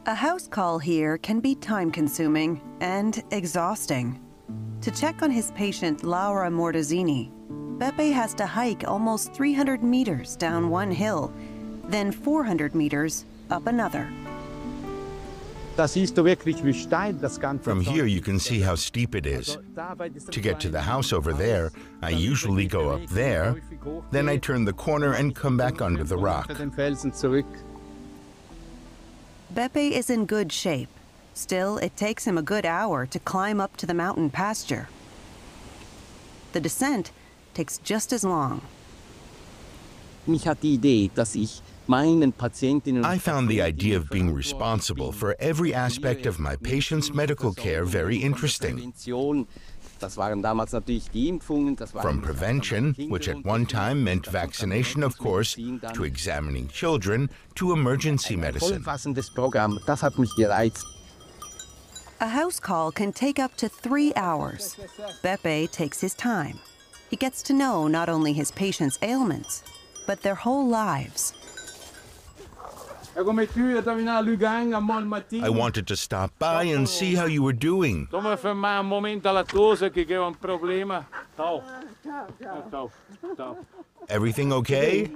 A house call here can be time-consuming and exhausting. To check on his patient Laura Mortazzini, Beppe has to hike almost 300 meters down one hill, then 400 meters up another. From here you can see how steep it is. To get to the house over there, I usually go up there, then I turn the corner and come back under the rock. Beppe is in good shape. Still, it takes him a good hour to climb up to the mountain pasture. The descent takes just as long. I found the idea of being responsible for every aspect of my patient's medical care very interesting. From prevention, which at one time meant vaccination, of course, to examining children, to emergency medicine. A house call can take up to 3 hours. Beppe takes his time. He gets to know not only his patients' ailments, but their whole lives. I wanted to stop by and see how you were doing. Everything okay?